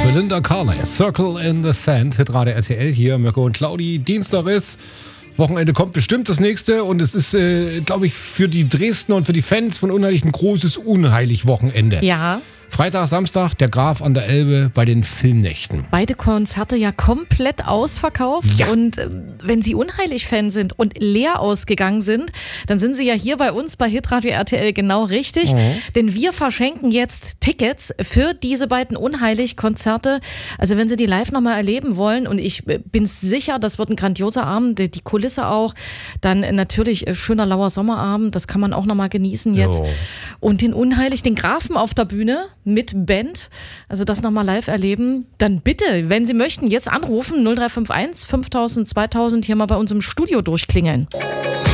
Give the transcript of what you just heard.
Belinda Carlisle, Circle in the Sand, Hitradio RTL hier, Mirko und Claudi. Dienstag ist, Wochenende kommt bestimmt das nächste und es ist, glaube ich, für die Dresdner und für die Fans von Unheilig ein großes Unheilig-Wochenende. Ja. Freitag, Samstag, der Graf an der Elbe bei den Filmnächten. Beide Konzerte ja komplett ausverkauft. Ja. Und wenn Sie Unheilig-Fan sind und leer ausgegangen sind, dann sind Sie ja hier bei uns bei Hitradio RTL genau richtig. Denn wir verschenken jetzt Tickets für diese beiden Unheilig-Konzerte. Also wenn Sie die live nochmal erleben wollen, und ich bin sicher, das wird ein grandioser Abend, die Kulisse auch. Dann natürlich schöner lauer Sommerabend, das kann man auch nochmal genießen jetzt. Jo. Und den Unheilig, den Grafen auf der Bühne mit Band, also das nochmal live erleben, dann bitte, wenn Sie möchten, jetzt anrufen, 0351 5000 2000, hier mal bei uns im Studio durchklingeln.